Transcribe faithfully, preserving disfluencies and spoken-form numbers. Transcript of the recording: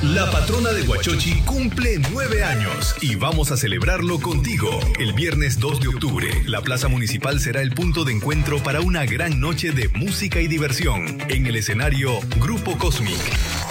La patrona de Huachochi cumple nueve años y vamos a celebrarlo contigo. El viernes dos de octubre, la Plaza Municipal será el punto de encuentro para una gran noche de música y diversión. En el escenario, Grupo Cosmic.